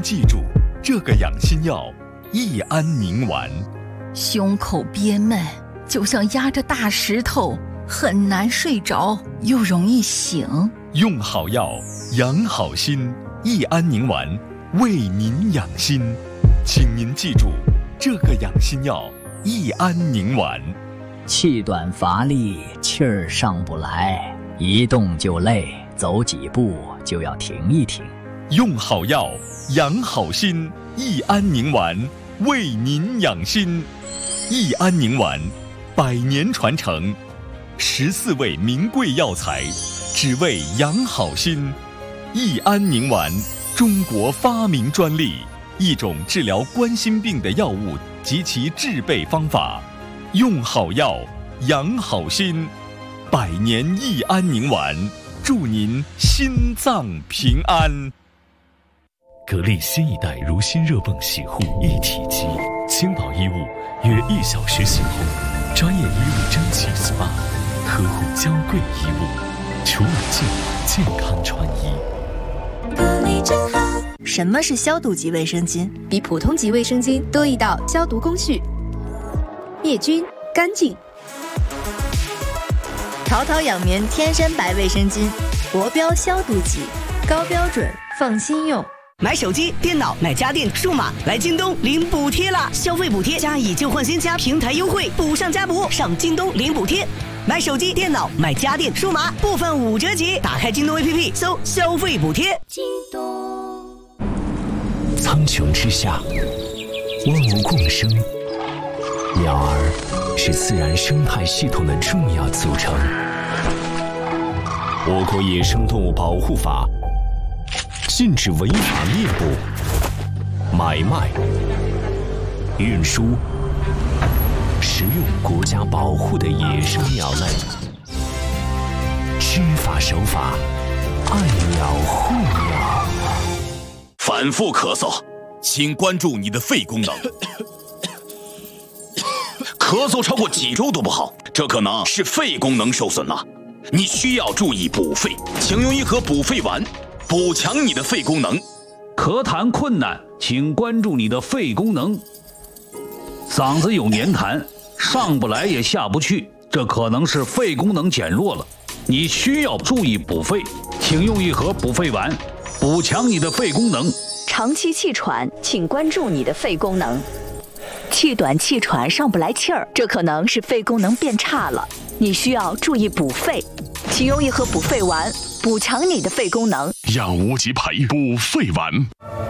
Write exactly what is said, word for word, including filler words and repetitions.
记住这个养心药益安宁丸。 胸口憋闷，就像压着大石头，很难睡着，又容易醒。 用好药，养好心，益安宁丸为您养心。请您记住这个养心药益安宁丸。 气短乏力，气儿上不来，一动就累，走几步就要停一停。 用好药，养好心，益安宁丸为您养心。益安宁丸，百年传承，十四味名贵药材，只为养好心。益安宁丸，中国发明专利，一种治疗冠心病的药物及其制备方法。用好药，养好心，百年益安宁丸，祝您心脏平安。 格力新一代如新热泵洗护一体机，轻薄衣物约一小时洗后，专业衣物蒸汽 S P A， 呵护娇贵衣物，除霉净化健康穿衣。 格力真好。什么是消毒级卫生巾？ 比普通级卫生巾多一道消毒工序，灭菌干净。 淘淘养棉天生白卫生巾，国标消毒级，高标准，放心用。 买手机、电脑、买家电、数码，来京东领补贴啦！消费补贴加以旧换新加平台优惠，补上加补，上京东领补贴。买手机、电脑、买家电、数码，部分五折起。打开京东 A P P， 搜消费补贴。 京东。 苍穹之下，万物共生，鸟儿是自然生态系统的重要组成。我国野生动物保护法禁止违法猎捕、买卖、运输、食用国家保护的野生鸟类。知法守法，爱鸟护鸟。 反复咳嗽，请关注你的肺功能。咳嗽超过几周都不好，这可能是肺功能受损了。你需要注意补肺，请用一盒补肺丸，补强你的肺功能。 咳痰困难，请关注你的肺功能。嗓子有黏痰，上不来也下不去，这可能是肺功能减弱了。你需要注意补肺，请用一盒补肺丸，补强你的肺功能。 长期气喘，请关注你的肺功能。气短气喘上不来气儿，这可能是肺功能变差了，你需要注意补肺，请用一盒补肺丸，补强你的肺功能。 养无极培补肺丸。